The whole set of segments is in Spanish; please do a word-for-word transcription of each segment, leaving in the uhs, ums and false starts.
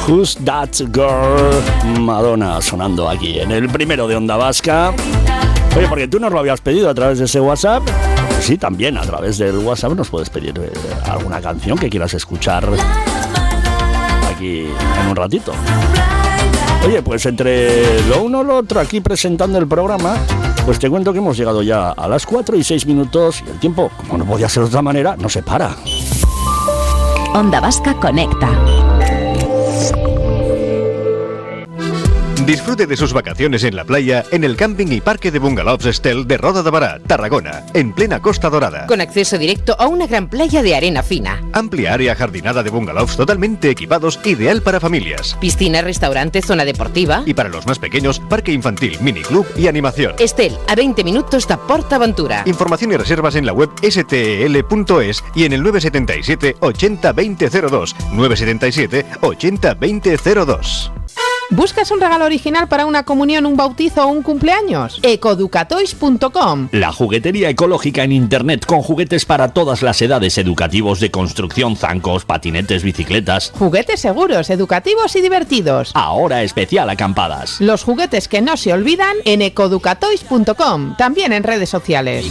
Who's That Girl? Madonna sonando aquí en el primero de Onda Vasca. Oye, porque tú nos lo habías pedido a través de ese WhatsApp. Sí, también a través del WhatsApp nos puedes pedir eh, alguna canción que quieras escuchar aquí en un ratito. Oye, pues entre lo uno y lo otro aquí presentando el programa, pues te cuento que hemos llegado ya a las cuatro y seis minutos y el tiempo, como no podía ser de otra manera, no se para. Onda Vasca Conecta. Disfrute de sus vacaciones en la playa en el camping y parque de bungalows Estel de Roda de Bará, Tarragona, en plena Costa Dorada. Con acceso directo a una gran playa de arena fina. Amplia área jardinada de bungalows totalmente equipados, ideal para familias. Piscina, restaurante, zona deportiva. Y para los más pequeños, parque infantil, miniclub y animación. Estel, a veinte minutos de PortAventura. Información y reservas en la web ese te ele punto es y en el nueve siete siete, ochenta, veinte cero dos. nueve siete siete, ochenta, veinte cero dos. ¿Buscas un regalo original para una comunión, un bautizo o un cumpleaños? ecoeducatoys punto com. La juguetería ecológica en internet con juguetes para todas las edades, educativos, de construcción, zancos, patinetes, bicicletas. Juguetes seguros, educativos y divertidos. Ahora especial acampadas. Los juguetes que no se olvidan en ecoeducatoys punto com, también en redes sociales.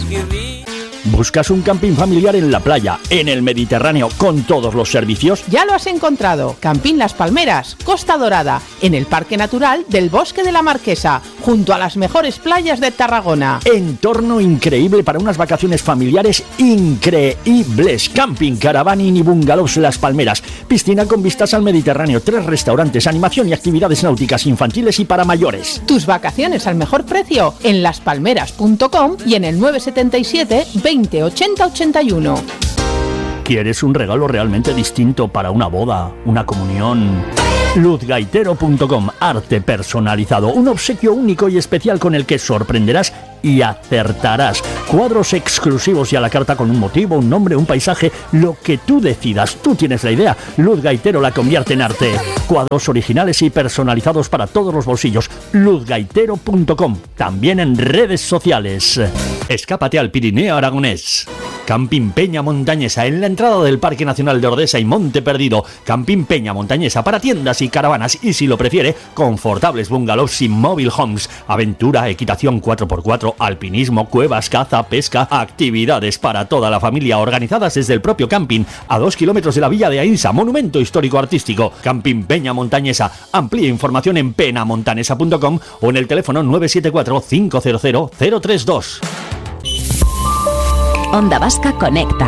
¿Buscas un camping familiar en la playa, en el Mediterráneo, con todos los servicios? Ya lo has encontrado. Camping Las Palmeras, Costa Dorada, en el Parque Natural del Bosque de la Marquesa, junto a las mejores playas de Tarragona. Entorno increíble para unas vacaciones familiares increíbles. Camping, caravaning y bungalows Las Palmeras. Piscina con vistas al Mediterráneo, tres restaurantes, animación y actividades náuticas infantiles y para mayores. Tus vacaciones al mejor precio en las palmeras punto com y en el nueve siete siete, veinte, ochenta, ochenta y uno. ¿Quieres un regalo realmente distinto para una boda, una comunión? luz gaitero punto com, arte personalizado, un obsequio único y especial con el que sorprenderás y acertarás. Cuadros exclusivos y a la carta con un motivo, un nombre, un paisaje, lo que tú decidas. Tú tienes la idea. Luz Gaitero la convierte en arte. Cuadros originales y personalizados para todos los bolsillos. luz gaitero punto com, también en redes sociales. Escápate al Pirineo aragonés. Camping Peña Montañesa, en la entrada del Parque Nacional de Ordesa y Monte Perdido. Camping Peña Montañesa para tiendas y caravanas y, si lo prefiere, confortables bungalows y mobile homes. Aventura, equitación cuatro por cuatro, alpinismo, cuevas, caza, pesca, actividades para toda la familia organizadas desde el propio camping, a dos kilómetros de la Villa de Ainsa, monumento histórico artístico. Camping Peña Montañesa. Amplía información en penamontanesa punto com o en el teléfono nueve siete cuatro, cinco cero cero, cero tres dos. Onda Vasca Conecta.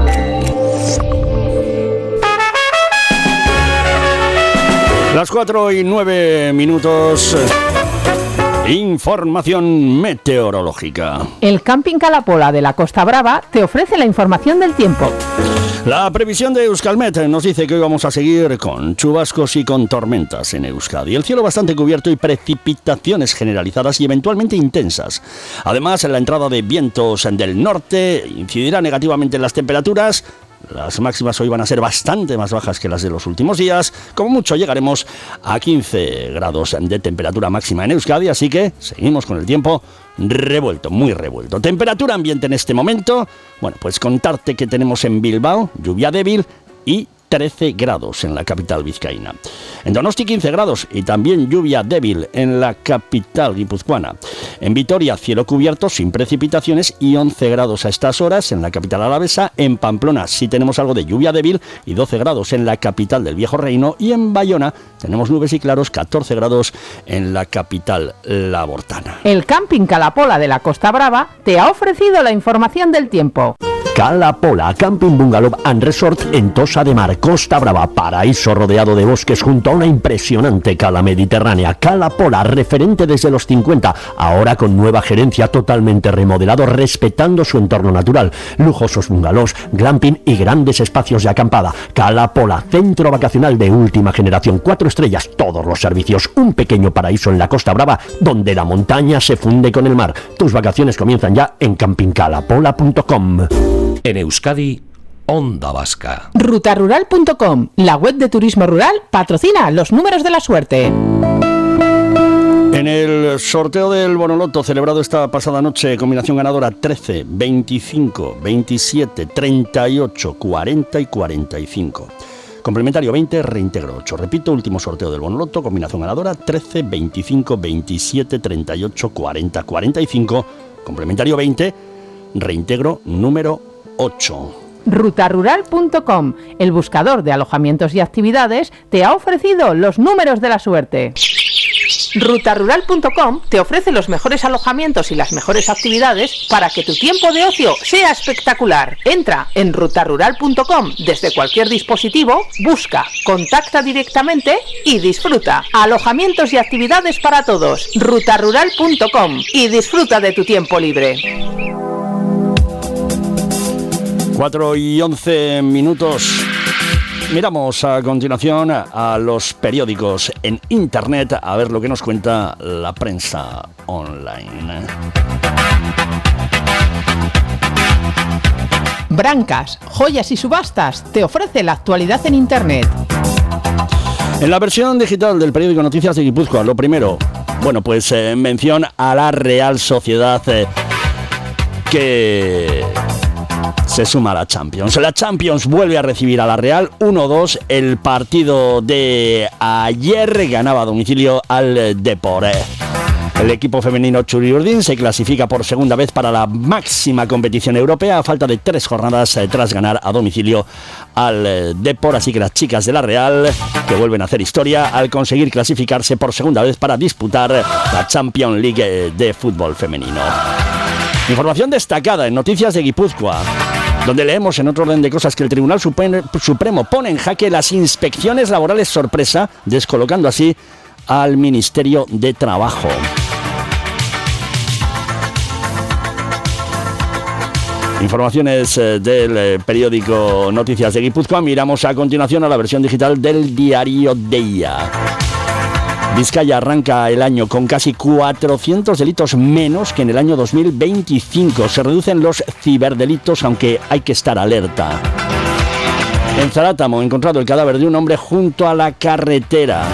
Las cuatro y nueve minutos. Información meteorológica. El Camping Calapola de la Costa Brava te ofrece la información del tiempo. La previsión de Euskalmet nos dice que hoy vamos a seguir con chubascos y con tormentas en Euskadi. El cielo bastante cubierto y precipitaciones generalizadas y eventualmente intensas. Además, la entrada de vientos del norte incidirá negativamente en las temperaturas. Las máximas hoy van a ser bastante más bajas que las de los últimos días. Como mucho llegaremos a quince grados de temperatura máxima en Euskadi, así que seguimos con el tiempo revuelto, muy revuelto. Temperatura ambiente en este momento. Bueno, pues contarte que tenemos en Bilbao lluvia débil y trece grados en la capital vizcaína. En Donosti quince grados y también lluvia débil en la capital guipuzcoana. En Vitoria cielo cubierto sin precipitaciones y once grados a estas horas en la capital alavesa. En Pamplona sí tenemos algo de lluvia débil y doce grados en la capital del Viejo Reino. Y en Bayona tenemos nubes y claros, catorce grados en la capital labortana. El Camping Calapola de la Costa Brava te ha ofrecido la información del tiempo. Calapola, Camping Bungalow and Resort en Tosa de Mar, Costa Brava, paraíso rodeado de bosques junto a una impresionante cala mediterránea. Calapola, referente desde los cincuenta, ahora con nueva gerencia, totalmente remodelado, respetando su entorno natural. Lujosos bungalows, glamping y grandes espacios de acampada. Calapola, centro vacacional de última generación, cuatro estrellas, todos los servicios, un pequeño paraíso en la Costa Brava, donde la montaña se funde con el mar. Tus vacaciones comienzan ya en camping calapola punto com. En Euskadi, Onda Vasca. ruta rural punto com, la web de turismo rural, patrocina los números de la suerte. En el sorteo del Bonoloto celebrado esta pasada noche, combinación ganadora trece, veinticinco, veintisiete, treinta y ocho, cuarenta y cuarenta y cinco. Complementario veinte, reintegro ocho. Repito, último sorteo del Bonoloto, combinación ganadora trece, veinticinco, veintisiete, treinta y ocho, cuarenta, cuarenta y cinco. Complementario veinte, reintegro número ocho. ruta rural punto com, el buscador de alojamientos y actividades, te ha ofrecido los números de la suerte. ruta rural punto com te ofrece los mejores alojamientos y las mejores actividades para que tu tiempo de ocio sea espectacular. Entra en ruta rural punto com desde cualquier dispositivo, busca, contacta directamente y disfruta. Alojamientos y actividades para todos. ruta rural punto com y disfruta de tu tiempo libre. cuatro y once minutos. Miramos a continuación a los periódicos en internet a ver lo que nos cuenta la prensa online. Brancas, joyas y subastas te ofrece la actualidad en internet. En la versión digital del periódico Noticias de Guipúzcoa, lo primero, bueno, pues eh, mención a la Real Sociedad eh, que se suma a la Champions. La Champions vuelve a recibir a la Real uno dos. El partido de ayer ganaba a domicilio al Depor. El equipo femenino Txuri-Urdin se clasifica por segunda vez para la máxima competición europea a falta de tres jornadas eh, tras ganar a domicilio al eh, Depor. Así que las chicas de la Real, que vuelven a hacer historia al conseguir clasificarse por segunda vez para disputar la Champions League eh, de fútbol femenino. Información destacada en Noticias de Guipúzcoa, donde leemos en otro orden de cosas que el Tribunal Supremo pone en jaque las inspecciones laborales sorpresa, descolocando así al Ministerio de Trabajo. Informaciones eh, del eh, periódico Noticias de Guipúzcoa. Miramos a continuación a la versión digital del diario Deia. Vizcaya arranca el año con casi cuatrocientos delitos menos que en el año dos mil veinticinco. Se reducen los ciberdelitos, aunque hay que estar alerta. En Zarátamo, encontrado el cadáver de un hombre junto a la carretera.